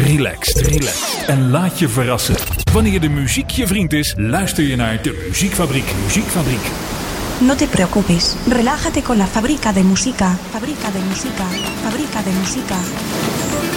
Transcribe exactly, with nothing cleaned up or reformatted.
relaxed, relaxed en laat je verrassen. Wanneer de muziek je vriend is, luister je naar de Muziekfabriek. Muziekfabriek. No te preocupes, relájate con la Fábrica de Música. Fábrica de Música, Fábrica de Música.